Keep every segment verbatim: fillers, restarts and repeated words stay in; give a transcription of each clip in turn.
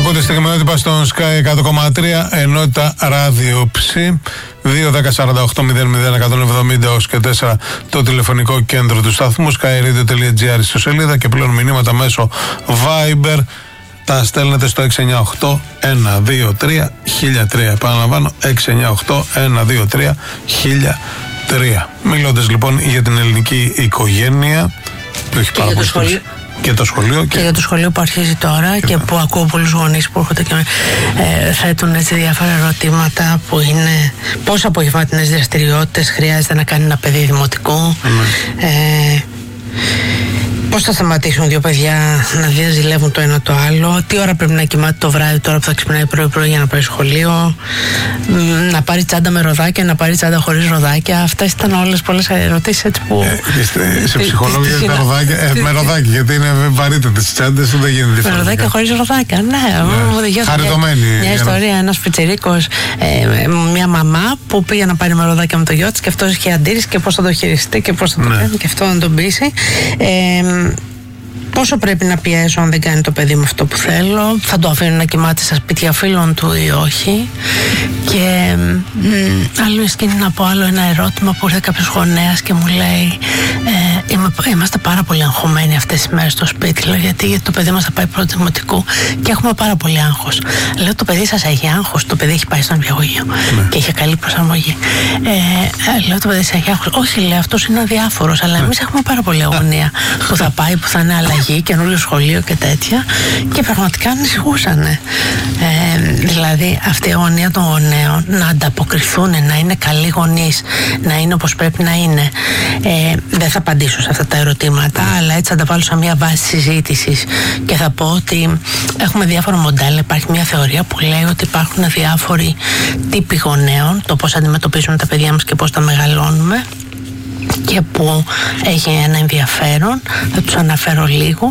Ακούτε στιγμιότυπα στον Sky εκατό κόμμα τρία, ενότητα ράδιο ψι. δύο δέκα σαράντα οκτώ μηδέν μηδέν εκατόν εβδομήντα έως και τέσσερα το τηλεφωνικό κέντρο του σταθμού, skyradio τελεία gr στο σελίδα, και πλέον μηνύματα μέσω Viber τα στέλνετε στο έξι εννιά οκτώ ένα δύο τρία χίλια τρία. Επαναλαμβάνω, έξι εννιά οκτώ ένα δύο τρία χίλια τρία. Μιλώντας λοιπόν για την ελληνική οικογένεια που έχει πάρα πολύ. Και το σχολείο. Και... και για το σχολείο που αρχίζει τώρα και, και που ακούω πολλούς γονείς που έρχονται και ε, θέτουν έτσι διάφορα ερωτήματα που είναι πόσα απογευματινές δραστηριότητες χρειάζεται να κάνει ένα παιδί δημοτικού. Mm. Ε, Πώς θα σταματήσουν δύο παιδιά να διαζηλεύουν το ένα το άλλο, τι ώρα πρέπει να κοιμάται το βράδυ τώρα που θα ξυπνάει πρωί-πρωί για να πάει σχολείο, να πάρει τσάντα με ροδάκια, να πάρει τσάντα χωρίς ροδάκια. Αυτές ήταν όλες πολλές ερωτήσεις έτσι που. Ε, σε ψυχολόγια τα ροδάκια, ε, με ροδάκια, γιατί είναι βαρύτερες τις τσάντες, δεν γίνεται διαφορετικά. Με ροδάκια χωρίς ροδάκια, ναι. ναι. Χαριτωμένη. Μια ιστορία, ένας πιτσιρίκος, ε, μια μαμά που πήγε να πάρει με ροδάκια με το γιο της και αυτός είχε αντίρρηση και πώς θα το χειριστεί και πώς θα το ναι. κάνει και αυτό να τον πείσει. Ε, Πόσο πρέπει να πιέσω αν δεν κάνει το παιδί μου αυτό που θέλω, θα το αφήνω να κοιμάται στα σπίτια φίλων του ή όχι. Και μ, άλλο σκηνή να πω άλλο ένα ερώτημα που ήρθε κάποιος γονέας και μου λέει ε, είμαι, είμαστε πάρα πολύ αγχωμένοι αυτές τις μέρες στο σπίτι. Λέω γιατί, γιατί το παιδί μας θα πάει πρώτο δημοτικού και έχουμε πάρα πολύ άγχος. Λέω το παιδί σας έχει άγχος, το παιδί έχει πάει στον νηπιαγωγείο ναι. και είχε καλή προσαρμογή. Ε, λέω το παιδί σας έχει άγχος. Όχι, λέει, αυτός είναι αδιάφορος, αλλά εμείς έχουμε πάρα πολύ αγωνία που θα πάει, που θα είναι αλλαγή, καινούριο σχολείο και τέτοια, και πραγματικά ανησυχούσαν. Ε, δηλαδή αυτή η αγωνία των γονέων να ανταποκριθούν, να είναι καλοί γονείς, να είναι όπως πρέπει να είναι. Ε, δεν θα απαντήσω σε αυτά τα ερωτήματα, αλλά έτσι θα τα βάλω σε μια βάση συζήτησης και θα πω ότι έχουμε διάφορα μοντέλα. Υπάρχει μια θεωρία που λέει ότι υπάρχουν διάφοροι τύποι γονέων, το πώς αντιμετωπίζουμε τα παιδιά μας και πώς τα μεγαλώνουμε, και που έχει ένα ενδιαφέρον, θα τους αναφέρω λίγο,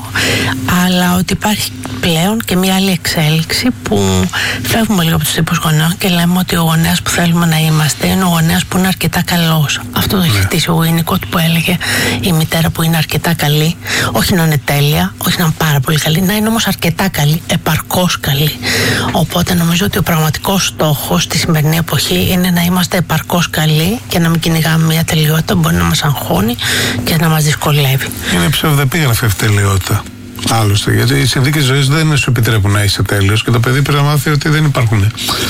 αλλά ότι υπάρχει πλέον και μια άλλη εξέλιξη που φεύγουμε λίγο από τους τύπους γονέων και λέμε ότι ο γονέας που θέλουμε να είμαστε είναι ο γονέας που είναι αρκετά καλός. Αυτό το έχει χτίσει ο Winnicott που έλεγε η μητέρα που είναι αρκετά καλή, όχι να είναι τέλεια, όχι να είναι πάρα πολύ καλή, να είναι όμως αρκετά καλή, επαρκώς καλή. Οπότε νομίζω ότι ο πραγματικός στόχος στη σημερινή εποχή είναι να είμαστε επαρκώς καλοί και να μην κυνηγάμε μια τελειότητα που μπορεί να μας αγχώνει και να μας δυσκολεύει. Είναι ψευδεπίγραφη αυτή η τελειότητα. Άλλωστε, γιατί οι συνθήκες ζωής δεν σου επιτρέπουν να είσαι τέλειος και το παιδί πρέπει να μάθει ότι δεν υπάρχουν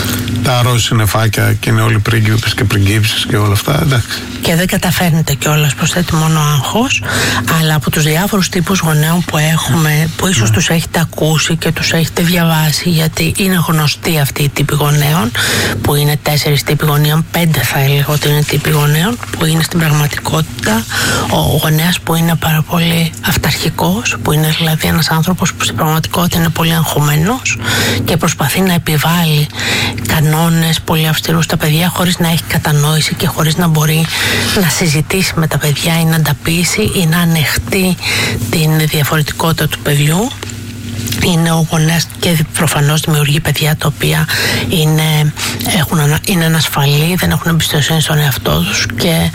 τα ροζ συννεφάκια και είναι όλοι πρίγκιπες και πριγκίψεις και όλα αυτά. Εντάξει. Και δεν καταφέρνετε κιόλας, προσθέτει μόνο άγχος, αλλά από τους διάφορους τύπους γονέων που έχουμε, που ίσως mm. τους έχετε ακούσει και τους έχετε διαβάσει, γιατί είναι γνωστοί αυτοί οι τύποι γονέων, που είναι τέσσερις τύποι γονέων, πέντε θα έλεγα ότι είναι τύποι γονέων, που είναι στην πραγματικότητα ο γονέας που είναι πάρα πολύ αυταρχικός, που είναι δηλαδή ένας άνθρωπος που στην πραγματικότητα είναι πολύ αγχωμένος και προσπαθεί να επιβάλλει κανόνες πολύ αυστηρούς στα παιδιά χωρίς να έχει κατανόηση και χωρίς να μπορεί να συζητήσει με τα παιδιά ή να τα πείσει ή να ανεχτεί την διαφορετικότητα του παιδιού. Είναι ο γονέας και προφανώς δημιουργεί παιδιά τα οποία είναι, έχουν, είναι ανασφαλή, δεν έχουν εμπιστοσύνη στον εαυτό τους και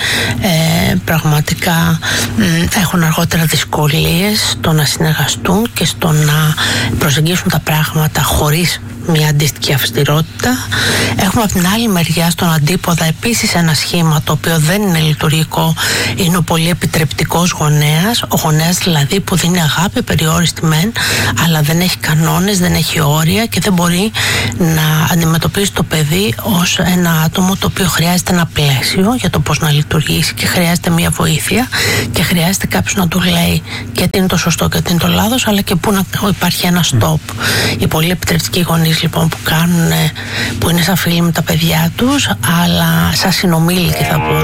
ε, πραγματικά ε, έχουν αργότερα δυσκολίες στο να συνεργαστούν και στο να προσεγγίσουν τα πράγματα χωρίς μια αντίστοιχη αυστηρότητα. Έχουμε από την άλλη μεριά στον αντίποδα επίσης ένα σχήμα το οποίο δεν είναι λειτουργικό, είναι ο πολύ επιτρεπτικός γονέας, ο γονέας δηλαδή που δίνει αγάπη περιόριστη μεν, αλλά δεν έχει κανόνες, δεν έχει όρια και δεν μπορεί να αντιμετωπίσει το παιδί ως ένα άτομο το οποίο χρειάζεται ένα πλαίσιο για το πώς να λειτουργήσει και χρειάζεται μια βοήθεια και χρειάζεται κάποιος να του λέει και τι είναι το σωστό και τι είναι το λάθος, αλλά και πού να υπάρχει ένα stop. Οι πολύ επιτρεπτικοί γονείς λοιπόν που κάνουν, που είναι σαν φίλοι με τα παιδιά τους, αλλά σαν συνομήλικοι θα πω.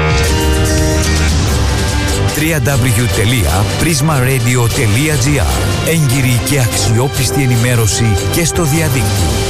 double-u double-u double-u τελεία πρίσμα ρέιντιο τελεία τζι άρ. Έγκυρη και αξιόπιστη ενημέρωση και στο διαδίκτυο.